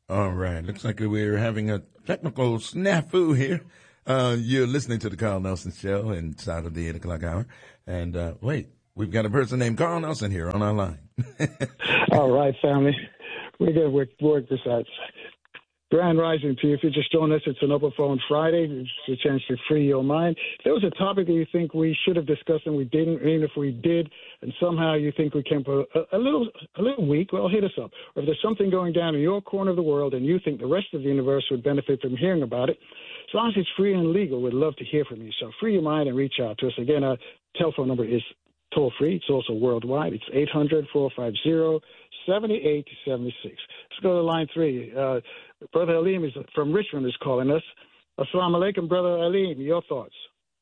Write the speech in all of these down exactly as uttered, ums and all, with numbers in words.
All right. Looks like we're having a technical snafu here. Uh, you're listening to the Carl Nelson Show inside of the eight o'clock hour. And uh, wait, we've got a person named Carl Nelson here on our line. All right, family. We're going to work, work this out. Grand rising to you. If you're just joining us, it's an Open Phone Friday. It's a chance to free your mind. If there was a topic that you think we should have discussed and we didn't, even if we did, and somehow you think we came up a, a little a little weak, well, hit us up. Or if there's something going down in your corner of the world and you think the rest of the universe would benefit from hearing about it, as long as it's free and legal, we'd love to hear from you. So free your mind and reach out to us. Again, our telephone number is toll-free. It's also worldwide. It's eight hundred, four five zero, seven eight seven six. Let's go to line three. Uh, Brother Aleem is from Richmond is calling us. Assalamu alaikum, Brother Aleem. Your thoughts?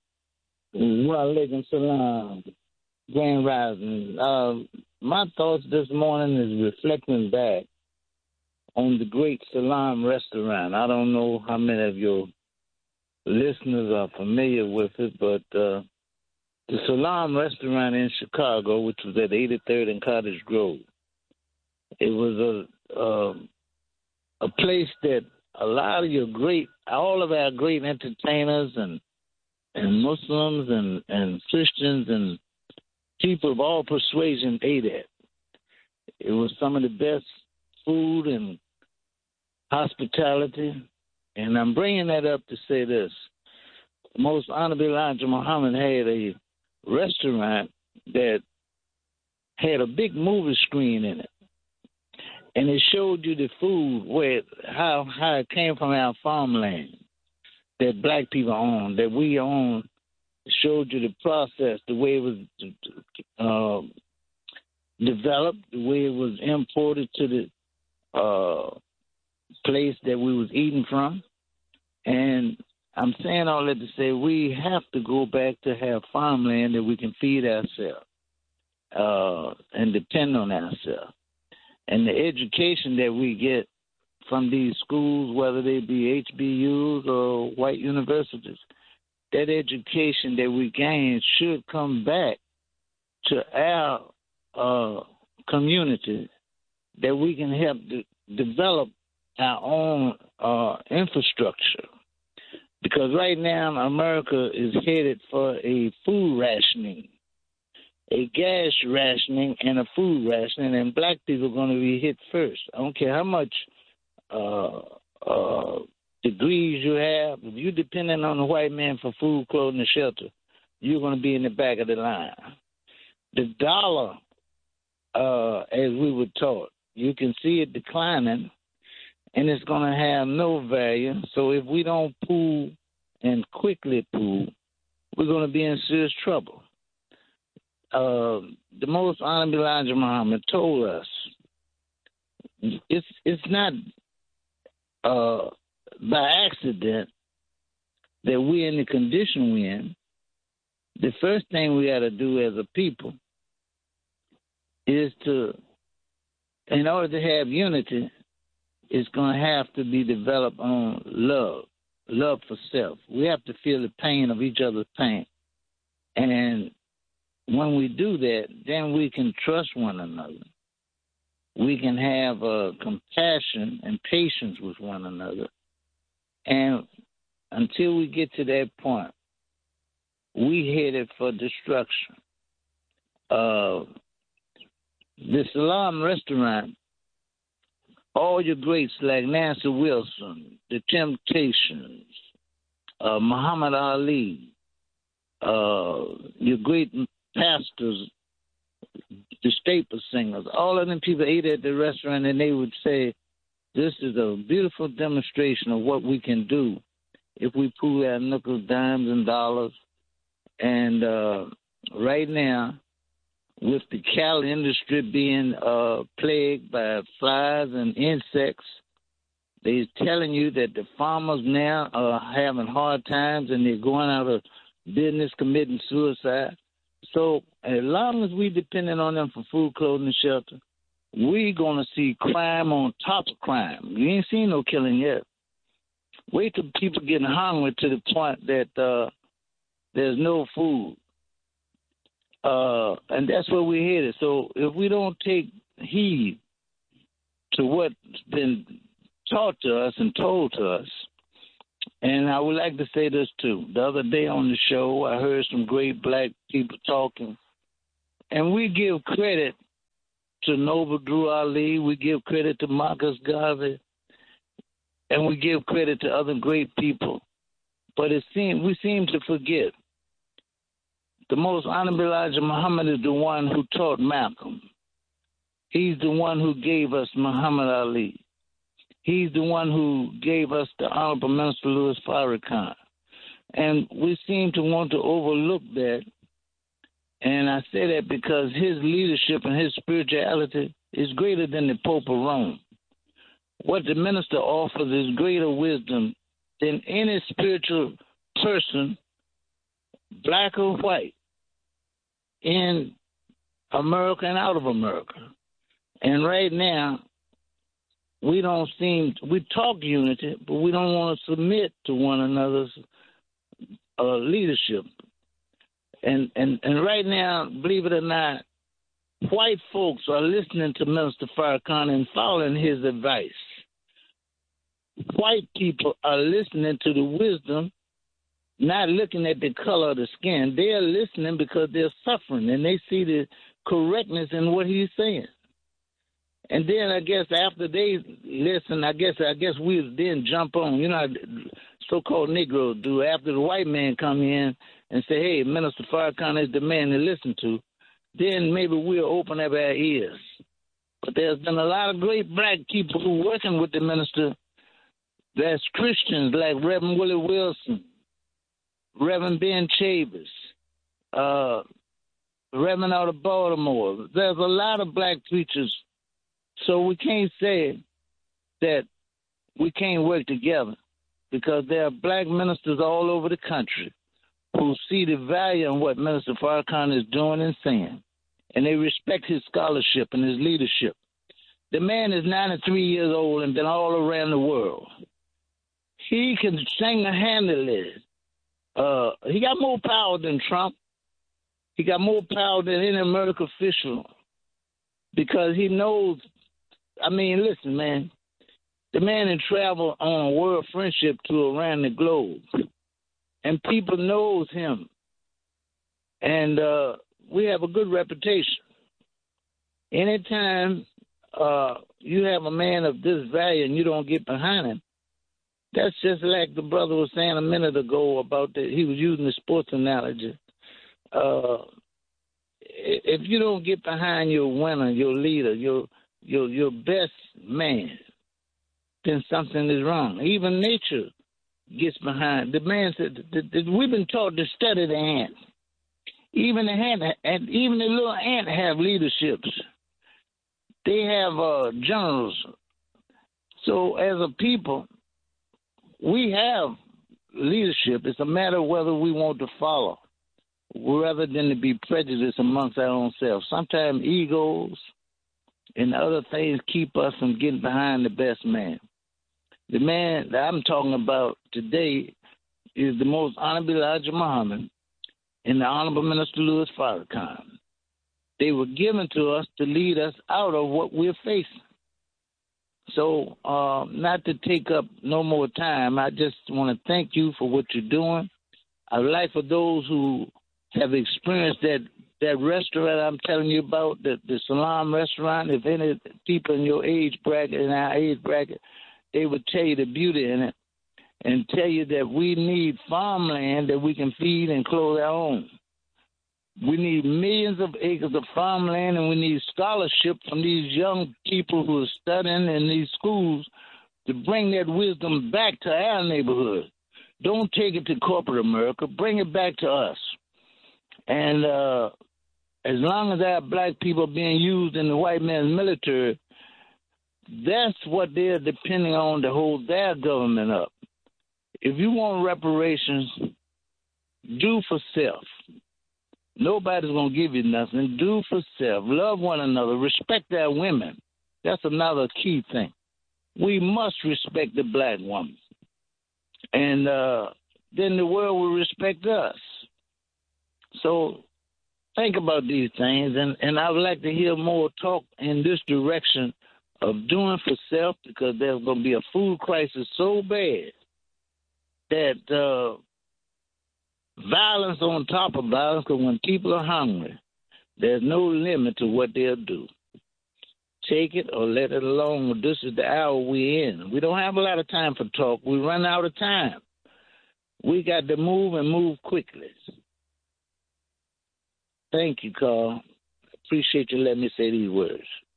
Wa alaikum salam. Grand rising. Uh, my thoughts this morning is reflecting back on the great Salam restaurant. I don't know how many of your listeners are familiar with it, but uh, the Salam restaurant in Chicago, which was at eighty-third and Cottage Grove, it was a... Uh, a place that a lot of your great, all of our great entertainers and and Muslims and, and Christians and people of all persuasion ate at. It was some of the best food and hospitality. And I'm bringing that up to say this. Most Honorable Elijah Muhammad had a restaurant that had a big movie screen in it. And it showed you the food, where how how it came from our farmland that black people own, that we own. It showed you the process, the way it was uh, developed, the way it was imported to the uh, place that we was eating from. And I'm saying all that to say we have to go back to have farmland that we can feed ourselves uh, and depend on ourselves. And the education that we get from these schools, whether they be H B Us or white universities, that education that we gain should come back to our uh, community, that we can help de- develop our own uh, infrastructure. Because right now America is headed for a food rationing. A gas rationing and a food rationing, and black people are going to be hit first. I don't care how much uh, uh, degrees you have. If you're dependent on the white man for food, clothing, and shelter, you're going to be in the back of the line. The dollar, uh, as we were taught, you can see it declining, and it's going to have no value. So if we don't pull and quickly pull, we're going to be in serious trouble. Uh, the Most Honorable Elijah Muhammad told us it's it's not uh, by accident that we're in the condition we're in. The first thing we got to do as a people is to, in order to have unity, it's going to have to be developed on love, love for self. We have to feel the pain of each other's pain. And when we do that, then we can trust one another. We can have uh, compassion and patience with one another. And until we get to that point, we headed for destruction. Uh, the Salam restaurant, all your greats like Nancy Wilson, The Temptations, uh, Muhammad Ali, uh, your great pastors, the staple singers, all of them people ate at the restaurant, and they would say, this is a beautiful demonstration of what we can do if we pool our nickels, dimes, and dollars. And uh, right now, with the cattle industry being uh, plagued by flies and insects, they're telling you that the farmers now are having hard times and they're going out of business, committing suicide. So as long as we're dependent on them for food, clothing, and shelter, we're going to see crime on top of crime. You ain't seen no killing yet. Wait till people getting hungry to the point that uh, there's no food. Uh, and that's where we're headed. So if we don't take heed to what's been taught to us and told to us. And I would like to say this, too. The other day on the show, I heard some great black people talking. And we give credit to Noble Drew Ali. We give credit to Marcus Garvey. And we give credit to other great people. But it seem, we seem to forget the most honorable Elijah Muhammad is the one who taught Malcolm. He's the one who gave us Muhammad Ali. He's the one who gave us the Honorable Minister Louis Farrakhan. And we seem to want to overlook that. And I say that because his leadership and his spirituality is greater than the Pope of Rome. What the minister offers is greater wisdom than any spiritual person, black or white, in America and out of America. And right now, we don't seem, we talk unity, but we don't want to submit to one another's uh, leadership. And, and and right now, believe it or not, white folks are listening to Minister Farrakhan and following his advice. White people are listening to the wisdom, not looking at the color of the skin. They are listening because they're suffering, and they see the correctness in what he's saying. And then I guess after they listen, I guess I guess we then jump on. You know how so-called Negroes do. After the white man come in and say, hey, Minister Farrakhan is the man to listen to, then maybe we'll open up our ears. But there's been a lot of great black people who are working with the minister that's Christians, like Reverend Willie Wilson, Reverend Ben Chavis, uh, Reverend out of Baltimore. There's a lot of black preachers. So we can't say that we can't work together because there are black ministers all over the country who see the value in what Minister Farrakhan is doing and saying, and they respect his scholarship and his leadership. The man is ninety-three years old and been all around the world. He can single-handedly. Uh, he got more power than Trump. He got more power than any American official because he knows. I mean, listen, man. The man had traveled on a world friendship tour around the globe, and people knows him. And uh, we have a good reputation. Anytime uh, you have a man of this value and you don't get behind him, that's just like the brother was saying a minute ago about that. He was using the sports analogy. Uh, if you don't get behind your winner, your leader, your your your best man, then something is wrong. Even nature gets behind. The man said that, that we've been taught to study the ant. Even the ant, and even the little ant have leaderships. They have uh, generals. So as a people, we have leadership. It's a matter of whether we want to follow, rather than to be prejudiced amongst our own selves. Sometimes egos and other things keep us from getting behind the best man. The man that I'm talking about today is the most honorable Elijah Muhammad and the Honorable Minister Louis Farrakhan. They were given to us to lead us out of what we're facing. So uh, not to take up no more time, I just want to thank you for what you're doing. I would like for those who have experienced that that restaurant I'm telling you about, the, the Salam restaurant, if any people in your age bracket, in our age bracket, they would tell you the beauty in it and tell you that we need farmland that we can feed and clothe our own. We need millions of acres of farmland, and we need scholarship from these young people who are studying in these schools to bring that wisdom back to our neighborhood. Don't take it to corporate America. Bring it back to us. And uh, as long as our black people are being used in the white man's military, that's what they're depending on to hold their government up. If you want reparations, do for self. Nobody's going to give you nothing. Do for self. Love one another. Respect our women. That's another key thing. We must respect the black woman. And uh, then the world will respect us. So think about these things, and, and I would like to hear more talk in this direction of doing for self, because there's going to be a food crisis so bad that uh, violence on top of violence, because when people are hungry, there's no limit to what they'll do. Take it or let it alone. This is the hour we're in. We don't have a lot of time for talk. We run out of time. We got to move and move quickly. Thank you, Carl. Appreciate you letting me say these words.